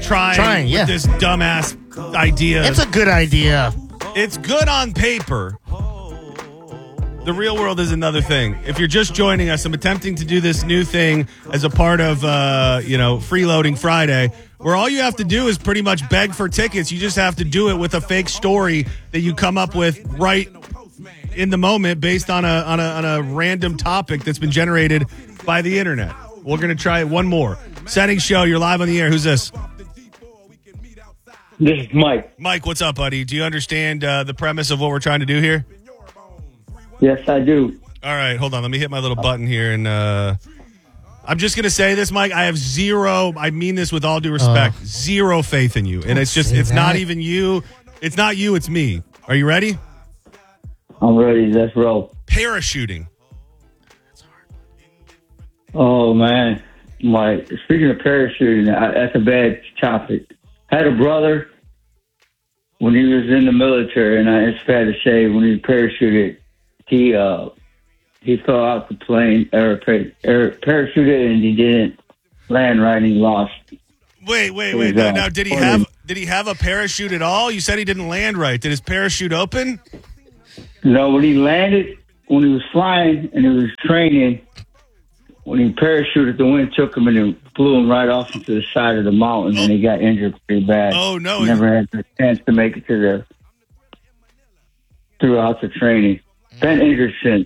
trying with this dumbass idea. It's a good idea. It's good on paper. The real world is another thing. If you're just joining us, I'm attempting to do this new thing as a part of, Freeloading Friday, where all you have to do is pretty much beg for tickets. You just have to do it with a fake story that you come up with right in the moment based on a random topic that's been generated by the internet. We're going to try it one more. Setting show, you're live on the air. Who's this? This is Mike. Mike, what's up, buddy? Do you understand the premise of what we're trying to do here? Yes, I do. All right, hold on. Let me hit my little button here. And I'm just going to say this, Mike. I mean this with all due respect, zero faith in you. And it's not even you. It's not you, it's me. Are you ready? I'm ready. Let's roll. Parachuting. Oh, man. Mike, speaking of parachuting, that's a bad topic. I had a brother when he was in the military, and it's fair to say when he parachuted, he fell out the plane, parachuted, and he didn't land right, and he lost. Wait. Now, did he have a parachute at all? You said he didn't land right. Did his parachute open? No, when he landed, when he was flying and he was training, when he parachuted, the wind took him and it flew him right off into the side of the mountain, and he got injured pretty bad. Oh, no. He never had the chance to make it throughout the training. Been injured since.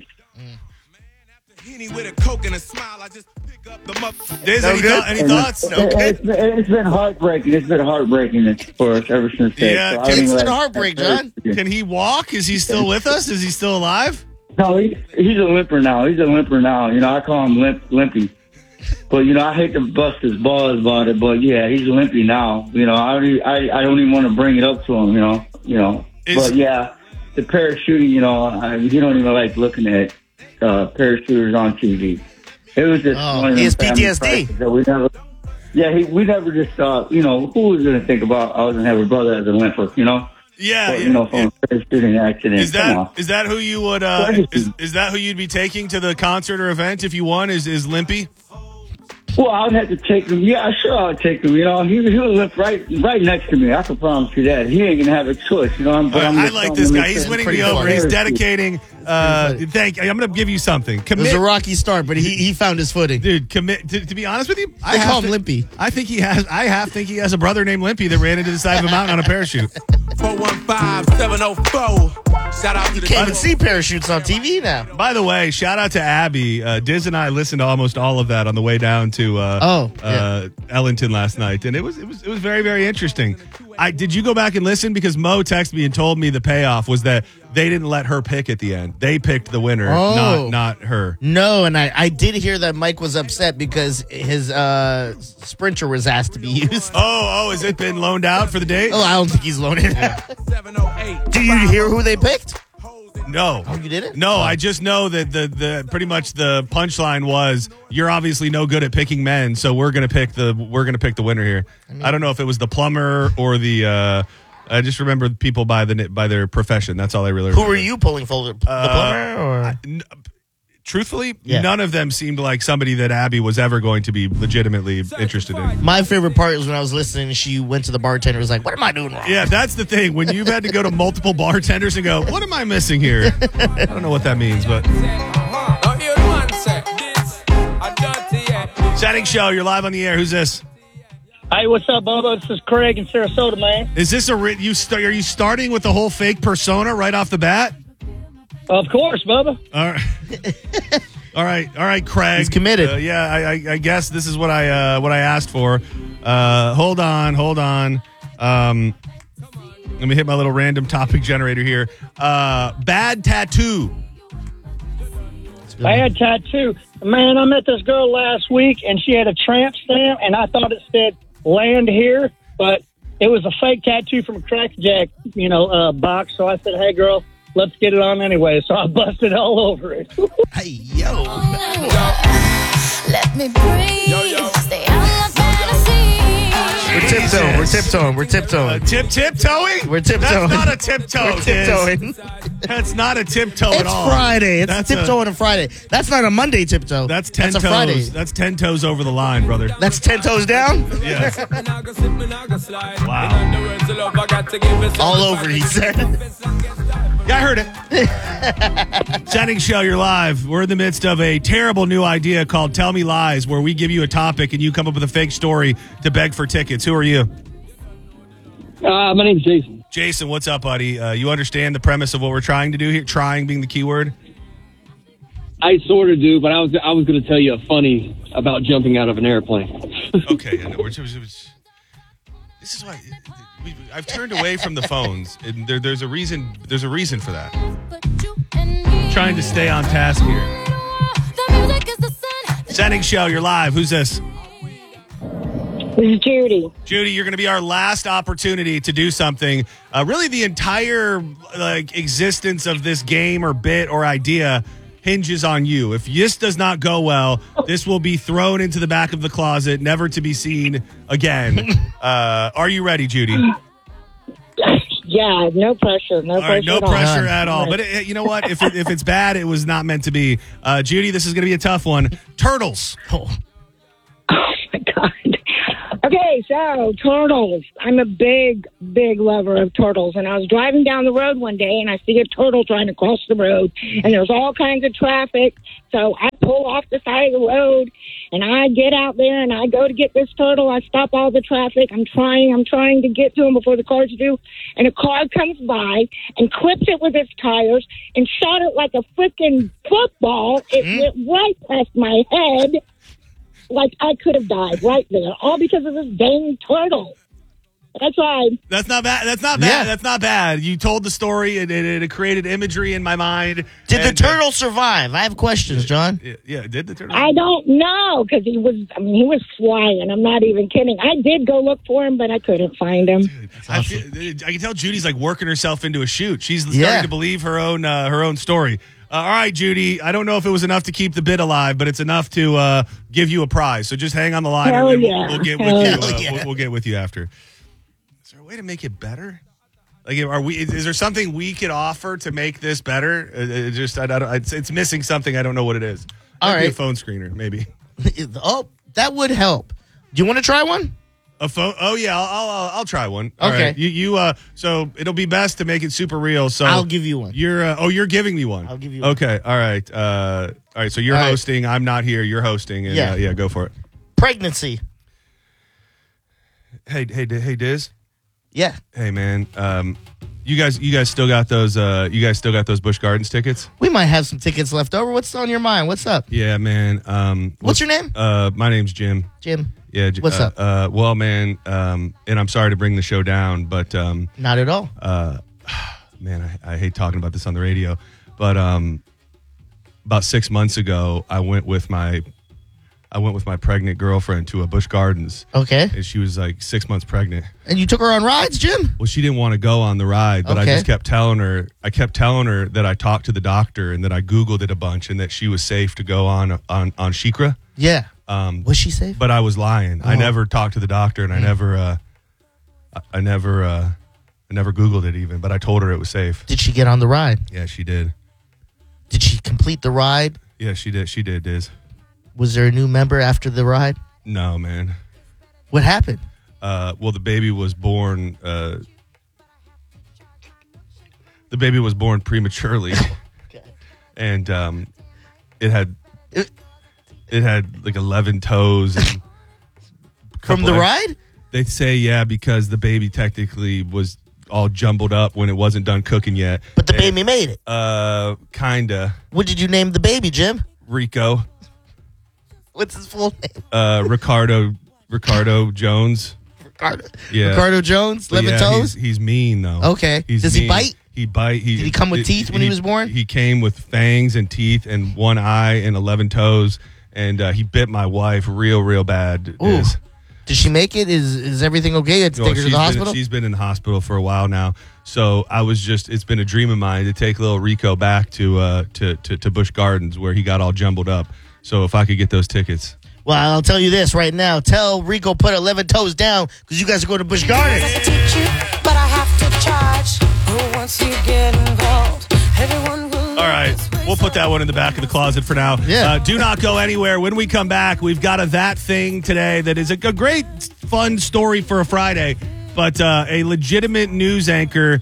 Any thoughts? Okay. It's been heartbreaking. It's been heartbreaking for us ever since then. Yeah, it's been heartbreak, John. Can he walk? Is he still with us? Is he still alive? No, he's a limper now. I call him Limpy. But, I hate to bust his balls about it, but, yeah, he's limpy now. I don't even want to bring it up to him, But, yeah, the parachuting, he don't even like looking at parachuters on TV. It was just one of he has them PTSD. That we never just thought, who was going to think about I was going to have a brother as a limper, Yeah, but, from a parachuting accident. Is that who you would is that who you'd be taking to the concert or event if you won? Is Limpy? Well, I would have to take him. Yeah, sure, I would take him. He would live right next to me. I can promise you that. He ain't gonna have a choice. I like this guy. He's winning me over. He's dedicating. I'm gonna give you something. It was a rocky start, but he found his footing. Dude, commit. To be honest with you, I call him Limpy. I think he has a brother named Limpy that ran into the side of a mountain on a parachute. 415-704. Shout out to the can't even see parachutes on TV now. By the way, shout out to Abby. Diz and I listened to almost all of that on the way down to Ellington last night, and it was very, very interesting. Did you go back and listen? Because Mo texted me and told me the payoff was that they didn't let her pick at the end. They picked the winner, not her. No, and I did hear that Mike was upset because his Sprinter was asked to be used. Oh, has it been loaned out for the date? Oh, I don't think he's loaned it out. Do you hear who they picked? No. Oh, you didn't? No, I just know that the pretty much the punchline was you're obviously no good at picking men, so we're gonna pick the winner here. I don't know if it was the plumber or the. I just remember people by their profession. That's all I really remember. Who were you pulling for? The plumber? Or? Truthfully, none of them seemed like somebody that Abby was ever going to be legitimately interested in. My favorite part was when I was listening and she went to the bartender and was like, what am I doing wrong? Yeah, that's the thing. When you've had to go to multiple bartenders and go, what am I missing here? I don't know what that means, but... Setting show, you're live on the air. Who's this? Hey, what's up, Bubba? This is Craig in Sarasota, man. Is this are you starting with the whole fake persona right off the bat? Of course, Bubba. All right, Craig. He's committed. I guess this is what I asked for. Hold on. Let me hit my little random topic generator here. Bad tattoo. Bad tattoo. Man, I met this girl last week, and she had a tramp stamp, and I thought it said land here, but it was a fake tattoo from a Crack Jack, box. So I said, hey, girl, let's get it on anyway. So I busted all over it. Hey, yo. Let me breathe. Stay out my fantasy. tiptoeing. We're tiptoeing. We're tiptoeing. Tiptoeing? We're tiptoeing. That's not a tiptoe. We're tiptoeing. That's not a tiptoe at It's all. Friday. It's That's tiptoeing on Friday. That's not a Monday tiptoe. That's 10 That's a toes. Friday. That's 10 toes over the line, brother. That's 10 toes down? Yes. Wow. All over, he said. Yeah, I heard it. Setting Show, you're live. We're in the midst of a terrible new idea called Tell Me Lies, where we give you a topic and you come up with a fake story to beg for tickets. Who are you? My name's Jason. Jason, what's up, buddy? You understand the premise of what we're trying to do here? Trying being the key word? I sort of do, but I was going to tell you a funny about jumping out of an airplane. Okay. I know. This is why I've turned away from the phones, and there's a reason. There's a reason for that. I'm trying to stay on task here. Setting Show, you're live. Who's this? This is Judy. Judy, you're going to be our last opportunity to do something. Really, the entire existence of this game or bit or idea hinges on you. If this does not go well, this will be thrown into the back of the closet, never to be seen again. Are you ready, Judy? Yeah, no pressure. No All pressure. right, no at all. pressure at all. But you know what? If it's bad, it was not meant to be. Judy, this is going to be a tough one. Turtles. Oh my God. Okay, so turtles. I'm a big lover of turtles. And I was driving down the road one day and I see a turtle trying to cross the road. And there's all kinds of traffic. So I pull off the side of the road and I get out there and I go to get this turtle. I stop all the traffic. I'm trying to get to him before the cars do. And a car comes by and clips it with its tires and shot it like a freaking football. It went right past my head. Like I could have died right there, all because of this dang turtle. That's right. That's not bad. That's not bad. Yeah. That's not bad. You told the story. It created imagery in my mind. Did the And, turtle survive? I have questions, John. Yeah, did the turtle? I don't know because he was flying. I'm not even kidding. I did go look for him, but I couldn't find him. I can tell Judy's like working herself into a shoot. She's Yeah. starting to believe her own story. All right, Judy. I don't know if it was enough to keep the bid alive, but it's enough to give you a prize. So just hang on the line, Hell and yeah. we'll get Hell with you. yeah. We'll get with you after. Is there a way to make it better? Like, are we? Is there something we could offer to make this better? It's missing something. I don't know what it is. All Maybe a right. phone screener, maybe. Oh, that would help. Do you want to try one? A phone? Oh yeah, I'll try one. All Okay. right. You so it'll be best to make it super real. So I'll give you one. You're giving me one. I'll give you one. Okay. All right. All right. So you're All right. hosting. I'm not here. You're hosting. And, Yeah. yeah. Go for it. Pregnancy. Hey, Diz. Yeah. Hey, man. You guys still got those? You guys still got those Busch Gardens tickets? We might have some tickets left over. What's on your mind? What's up? Yeah, man. What's your name? My name's Jim. Jim. Yeah. What's up? Well, man. And I'm sorry to bring the show down, but Not at all. man, I hate talking about this on the radio, but about 6 months ago, I went with my pregnant girlfriend to a Busch Gardens, Okay. and she was like 6 months pregnant. And you took her on rides, Jim? Well, she didn't want to go on the ride, but I Okay. just kept telling her. I kept telling her that I talked to the doctor and that I Googled it a bunch and that she was safe to go on Shikra. Yeah. Was she safe? But I was lying. I never talked to the doctor, and I never Googled it even. But I told her it was safe. Did she get on the ride? Yeah, she did. Did she complete the ride? Yeah, she did. She did, Diz. Was there a new member after the ride? No, man. What happened? Well, the baby was born. The baby was born prematurely, Okay. and it had like 11 toes. And From the ride? They say because the baby technically was all jumbled up when it wasn't done cooking yet. But the baby made it. Kinda. What did you name the baby, Jim? Rico. What's his full name? Ricardo Jones. Ricardo. Yeah. Ricardo Jones, But 11 toes? He's mean though. Okay. He's Does he mean. bite? He bite. Did he come with teeth when he was born? He came with fangs and teeth and one eye and 11 toes, and he bit my wife real bad. Ooh. Did she make it? Is everything okay? You had to take her to the hospital? She's been in the hospital for a while now. So it's been a dream of mine to take little Rico back to Busch Gardens where he got all jumbled up. So if I could get those tickets. Well, I'll tell you this right now. Tell Rico put 11 toes down because you guys are going to Busch Gardens. I teach you, but I have to charge. Oh, once you get involved, everyone will. All right, we'll put that one in the back of the closet for now. Yeah. Do not go anywhere. When we come back, we've got a That Thing today that is a great, fun story for a Friday, but a legitimate news anchor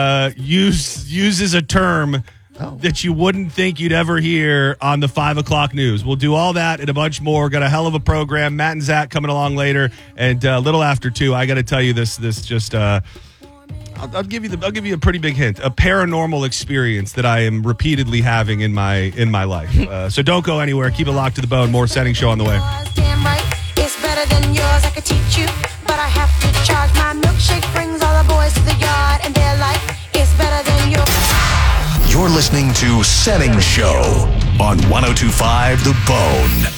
uses a term that you wouldn't think you'd ever hear on the 5 o'clock news. We'll do all that and a bunch more. Got a hell of a program. Matt and Zach coming along later, and a little after 2. I got to tell you this just. I'll give you a pretty big hint. A paranormal experience that I am repeatedly having in my life. So don't go anywhere. Keep it locked to the bone. More Setting Show on the way. Damn right, it's better than yours. I could teach you, but I have to charge. My milkshake brings all the boys to the yard, and their life is better than yours. You're listening to Setting Show on 102.5 The Bone.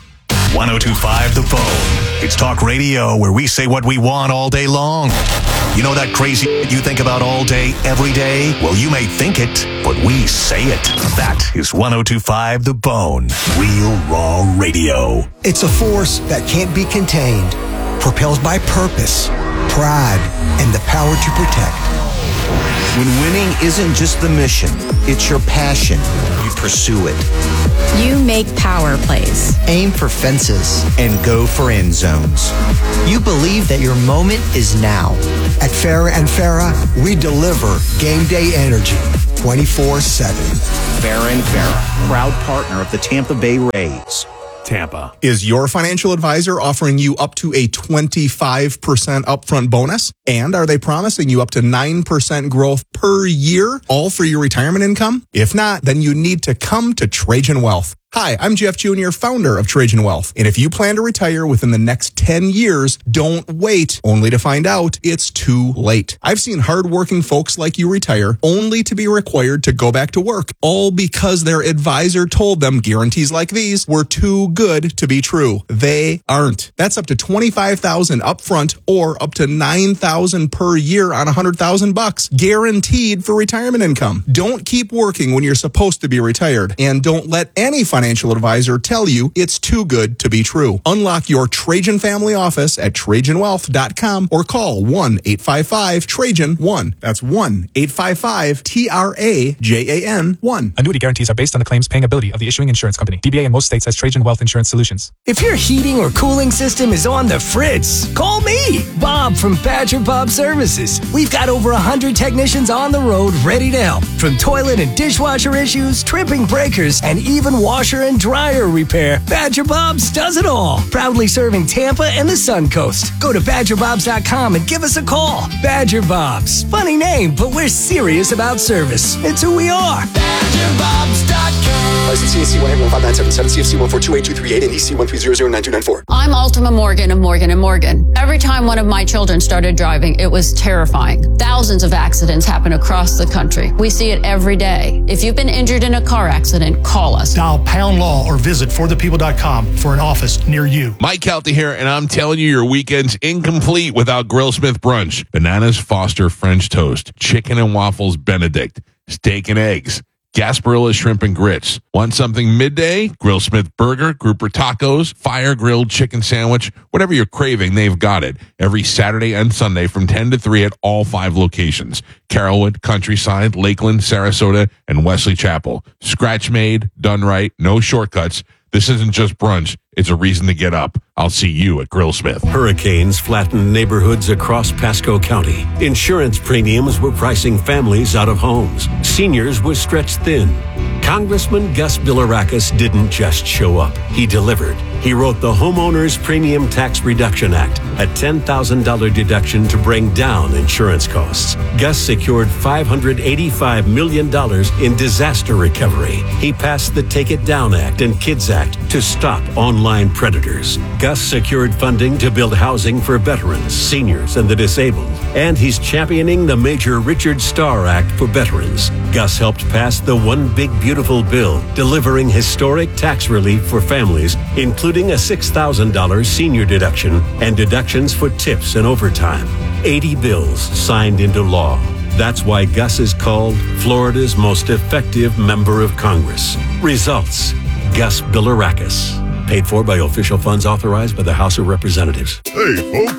102.5 The Bone. It's talk radio where we say what we want all day long. You know that crazy you think about all day, every day? Well, you may think it, but we say it. That is 102.5 The Bone. Real raw radio. It's a force that can't be contained, propelled by purpose, pride, and the power to protect. When winning isn't just the mission, it's your passion. You pursue it. You make power plays. Aim for fences and go for end zones. You believe that your moment is now. At Farrah and Farrah, we deliver game day energy 24/7. Farrah and Farrah, proud partner of the Tampa Bay Rays. Tampa. Is your financial advisor offering you up to a 25% upfront bonus? And are they promising you up to 9% growth per year, all for your retirement income? If not, then you need to come to Trajan Wealth. Hi, I'm Jeff Jr., founder of Trajan Wealth. And if you plan to retire within the next 10 years, don't wait only to find out it's too late. I've seen hardworking folks like you retire only to be required to go back to work, all because their advisor told them guarantees like these were too good to be true. They aren't. That's up to $25,000 upfront or up to $9,000 per year on $100,000 guaranteed for retirement income. Don't keep working when you're supposed to be retired, and don't let any financial advisor tell you it's too good to be true. Unlock your Trajan family office at TrajanWealth.com or call 1-855-TRAJAN-1. That's 1-855-TRAJAN-1. Annuity guarantees are based on the claims paying ability of the issuing insurance company. DBA in most states has Trajan Wealth Insurance Solutions. If your heating or cooling system is on the fritz, call me, Bob from Badger Bob Services. We've got over 100 technicians on the road ready to help. From toilet and dishwasher issues, tripping breakers, and even washer and dryer repair, Badger Bob's does it all. Proudly serving Tampa and the Sun Coast. Go to BadgerBobs.com and give us a call. Badger Bob's. Funny name, but we're serious about service. It's who we are. BadgerBobs.com. License CAC 11597, CFC 1428238, and EC 1300924. I'm Ultima Morgan of Morgan & Morgan. Every time one of my children started driving, it was terrifying. Thousands of accidents happen across the country. We see it every day. If you've been injured in a car accident, call us. Dial pound law or visit forthepeople.com for an office near you. Mike Kelty here, and I'm telling you, your weekend's incomplete without Grillsmith brunch. Bananas Foster French toast, chicken and waffles Benedict, steak and eggs, Gasparilla shrimp and grits. Want something midday? Grillsmith burger, grouper tacos, fire grilled chicken sandwich, whatever you're craving, they've got it. Every Saturday and Sunday from 10 to 3 at all 5 locations. Carrollwood, Countryside, Lakeland, Sarasota, and Wesley Chapel. Scratch made, done right, no shortcuts. This isn't just brunch. It's a reason to get up. I'll see you at Grillsmith. Hurricanes flattened neighborhoods across Pasco County. Insurance premiums were pricing families out of homes. Seniors were stretched thin. Congressman Gus Bilirakis didn't just show up. He delivered. He wrote the Homeowners Premium Tax Reduction Act, a $10,000 deduction to bring down insurance costs. Gus secured $585 million in disaster recovery. He passed the Take It Down Act and Kids Act to stop online predators. Gus secured funding to build housing for veterans, seniors, and the disabled. And he's championing the Major Richard Starr Act for veterans. Gus helped pass the One Big Beautiful Bill, delivering historic tax relief for families, including a $6,000 senior deduction and deductions for tips and overtime. 80 bills signed into law. That's why Gus is called Florida's most effective member of Congress. Results: Gus Bilirakis. Paid for by official funds authorized by the House of Representatives. Hey, folks.